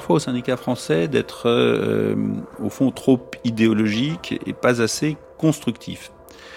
parfois aux syndicats français d'être, au fond, trop idéologiques et pas assez constructifs.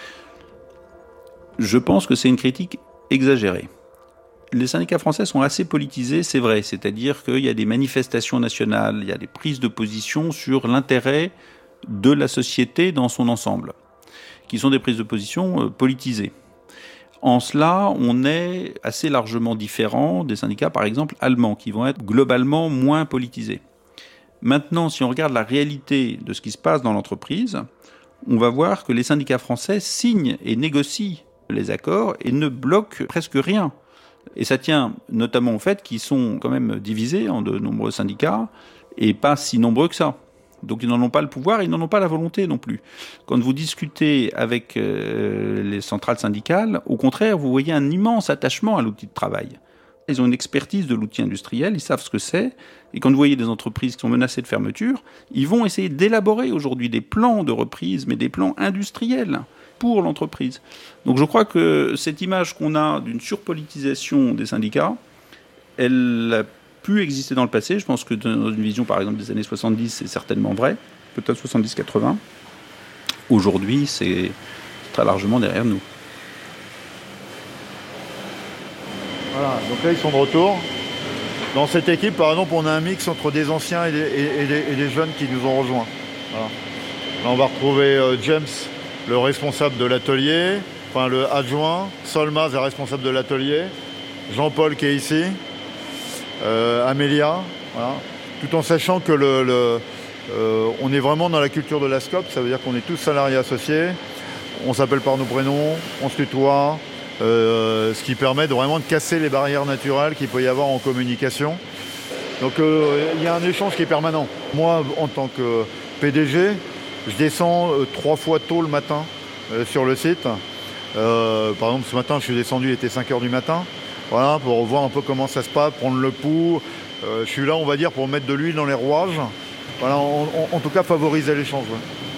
Je pense que c'est une critique exagérée. Les syndicats français sont assez politisés, c'est vrai, c'est-à-dire qu'il y a des manifestations nationales, il y a des prises de position sur l'intérêt de la société dans son ensemble, qui sont des prises de position politisées. En cela, on est assez largement différent des syndicats, par exemple, allemands, qui vont être globalement moins politisés. Maintenant, si on regarde la réalité de ce qui se passe dans l'entreprise, on va voir que les syndicats français signent et négocient les accords et ne bloquent presque rien. Et ça tient notamment au fait qu'ils sont quand même divisés en de nombreux syndicats et pas si nombreux que ça. Donc ils n'en ont pas le pouvoir, ils n'en ont pas la volonté non plus. Quand vous discutez avec les centrales syndicales, au contraire, vous voyez un immense attachement à l'outil de travail. Ils ont une expertise de l'outil industriel, ils savent ce que c'est. Et quand vous voyez des entreprises qui sont menacées de fermeture, ils vont essayer d'élaborer aujourd'hui des plans de reprise, mais des plans industriels pour l'entreprise. Donc je crois que cette image qu'on a d'une surpolitisation des syndicats, elle a pu exister dans le passé. Je pense que dans une vision, par exemple, des années 70, c'est certainement vrai. Peut-être 70-80. Aujourd'hui, c'est très largement derrière nous. Voilà, donc là, ils sont de retour. Dans cette équipe, par exemple, on a un mix entre des anciens et des jeunes qui nous ont rejoints. Voilà. Là, on va retrouver James, le responsable de l'atelier, enfin le adjoint. Solmaz est responsable de l'atelier. Jean-Paul qui est ici. Amélia. Voilà. Tout en sachant que on est vraiment dans la culture de la SCOP. Ça veut dire qu'on est tous salariés associés. On s'appelle par nos prénoms, on se tutoie. Ce qui permet vraiment de casser les barrières naturelles qu'il peut y avoir en communication. Donc il y a un échange qui est permanent. Moi, en tant que PDG, je descends 3 fois tôt le matin sur le site. Par exemple, ce matin, je suis descendu, il était 5h du matin. Voilà, pour voir un peu comment ça se passe, prendre le pouls. Je suis là, on va dire, pour mettre de l'huile dans les rouages. Voilà, en tout cas, favoriser l'échange. Ouais.